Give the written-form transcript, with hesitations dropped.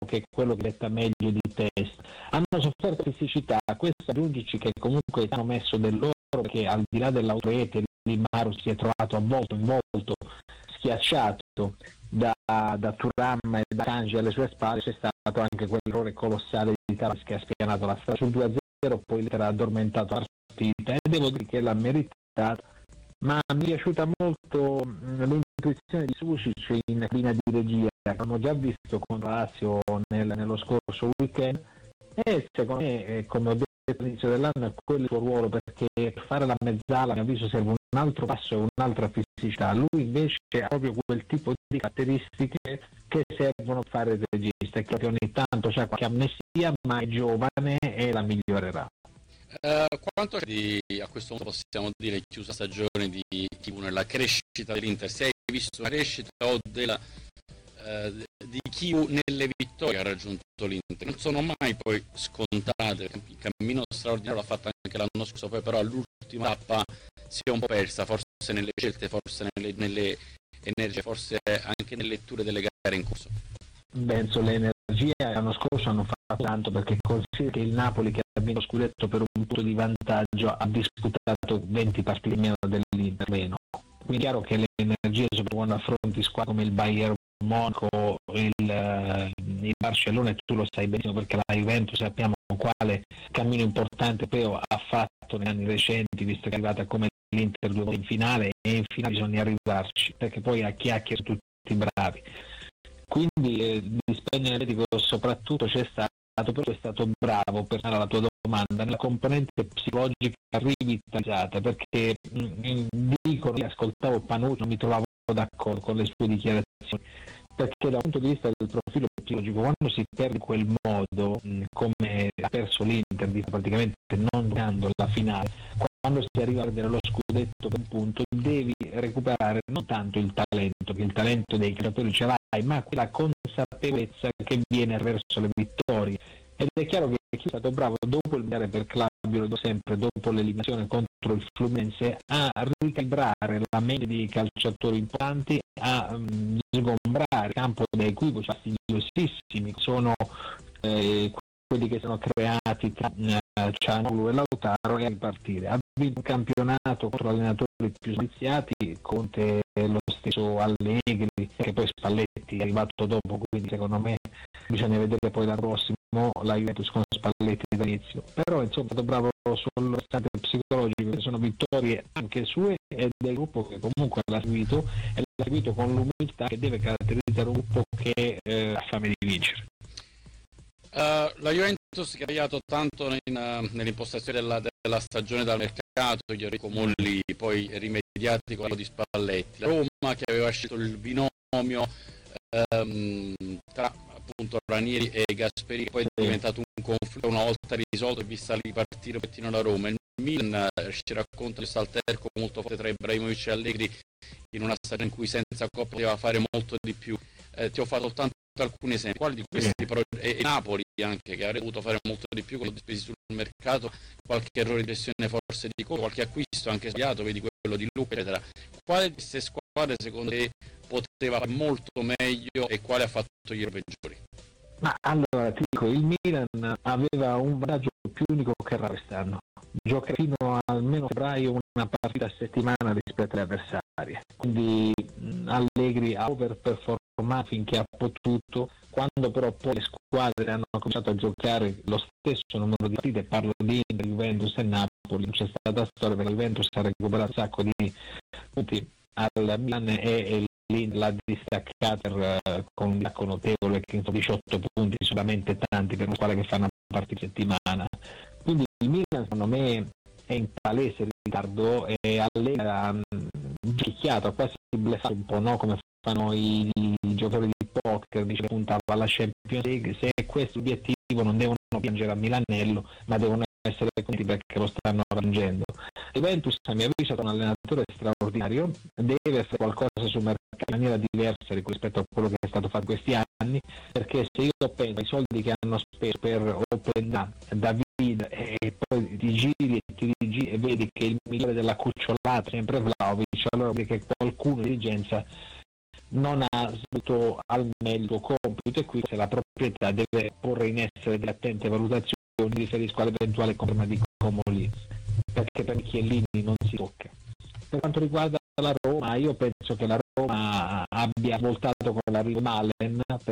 che è quello che detta meglio di test. Hanno sofferto fisicità, questo aggiungici che comunque hanno messo del loro, perché al di là dell'autorete Di Mauro si è trovato avvolto in volto, schiacciato da Thuram e da Kanji alle sue spalle. C'è stato anche quell'errore colossale di Tavares che ha spianato la strada sul 2-0, poi l'era addormentato la partita, e devo dire che l'ha meritata, ma mi è piaciuta molto l'intuizione di Sušić in cabina di regia, che abbiamo già visto con Lazio nello scorso weekend, e secondo me, come ho detto all'inizio dell'anno, è quello il suo ruolo, perché per fare la mezzala a mio avviso serve un altro passo e un'altra fisicità. Lui invece ha proprio quel tipo di caratteristiche che servono per fare il regista, e che ogni tanto c'ha qualche amnesia, ma è giovane e la migliorerà. Quanto a questo punto possiamo dire, chiusa stagione di TV, nella crescita dell'Inter? Se hai visto una crescita o di chi nelle vittorie ha raggiunto l'Inter? Non sono mai poi scontate, il cammino straordinario l'ha fatto anche l'anno scorso, poi però all'ultima tappa si è un po' persa, forse nelle scelte, forse nelle energie, forse anche nelle letture delle gare in corso. Penso le energie l'anno scorso hanno fatto tanto, perché considera che il Napoli, che ha vinto lo scudetto per un punto di vantaggio, ha disputato 20 partite meno dell'Inter meno. Quindi è chiaro che le energie, soprattutto quando affronti squadre come il Bayern Monaco, il Barcellona, e tu lo sai benissimo perché la Juventus sappiamo quale cammino importante Peo ha fatto negli anni recenti, visto che è arrivata come l'Inter 2 volte in finale, e in finale bisogna arrivarci, perché poi a chiacchiere sono tutti bravi. Quindi di spegnere l'Atletico soprattutto c'è stato, però è stato bravo, per alla tua domanda, nella componente psicologica rivitalizzata, perché dicono, ascoltavo Panucci, non mi trovavo d'accordo con le sue dichiarazioni, perché dal punto di vista del profilo psicologico, quando si perde in quel modo, come ha perso l'Inter, praticamente non giocando la finale, quando si arriva a vedere lo scudetto per un punto, devi recuperare non tanto il talento, che il talento dei giocatori ce l'hai, ma quella consapevolezza che viene verso le vittorie. Ed è chiaro che chi è stato bravo dopo il mondiale per club, io lo dico sempre, dopo l'eliminazione contro il Fluminense, a ricalibrare la mente dei calciatori importanti, a sgombrare il campo da equivoci fastidiosissimi, sono quelli che sono creati tra Cianoglu e Lautaro, e a ripartire. Ha vinto un campionato contro allenatori più sviziati, Conte, lo stesso Allegri, che poi Spalletti è arrivato dopo, quindi secondo me bisogna vedere poi l'anno prossimo la Juventus con Spalletti dall'inizio. Però insomma è stato bravo sul versante psicologico, che sono vittorie anche sue e del gruppo che comunque l'ha seguito, e l'ha seguito con l'umiltà che deve caratterizzare un gruppo che ha fame di vincere. La Juventus, che ha tagliato tanto nell'impostazione della stagione dal mercato, gli Enrico Molli poi rimediati con quello di Spalletti, la Roma che aveva scelto il binomio tra appunto Ranieri e Gasperini, che poi è diventato un conflitto una volta risolto e vista ripartire un pochettino la Roma. Il Milan ci racconta questo alterco molto forte tra Ibrahimovic e Allegri in una stagione in cui senza Coppa poteva fare molto di più. Ti ho fatto soltanto alcuni esempi. Quali di questi e Napoli anche, che avrebbe dovuto fare molto di più con le spese sul mercato, qualche errore di gestione forse di Conte, qualche acquisto anche sbagliato, vedi quello di Luca eccetera. Quale di queste squadre secondo te poteva fare molto meglio e quale ha fatto gli errori peggiori? Ma allora ti dico, il Milan aveva un vantaggio più unico che era quest'anno: gioca fino almeno febbraio una partita a settimana rispetto alle avversarie, quindi Allegri ha overperformato finché ha potuto. Quando però poi le squadre hanno cominciato a giocare lo stesso numero di partite, parlo di Inter, Juventus e Napoli, non c'è stata storia, perché la Juventus ha recuperato un sacco di punti al Milan e l'ha distaccata con un distacco notevole, che 18 punti solamente tanti per una squadra che fa una partita a settimana. Quindi il Milan secondo me è in palese ritardo e ha picchiato, ha quasi bleffato un po', no? Come fanno i giocatori di poker, dice che puntava alla Champions League. Se questo è l'obiettivo non devono piangere a Milanello, ma devono essere contenti perché lo stanno raggiungendo. Juventus a mio avviso è un allenatore straordinario, deve fare qualcosa sul mercato in maniera diversa rispetto a quello che è stato fatto questi anni, perché se io penso ai soldi che hanno speso per Openda, David, e poi ti giri e ti rigiri e vedi che il migliore della cucciolata è sempre Vlahovic, allora vedi che qualcuno di dirigenza non ha svolto al meglio il suo compito, e qui se la proprietà deve porre in essere delle attente valutazioni. Mi riferisco all'eventuale conferma di Comolli, perché per Chiellini non si tocca. Per quanto riguarda la Roma, io penso che la Roma abbia voltato con l'arrivo di Malen,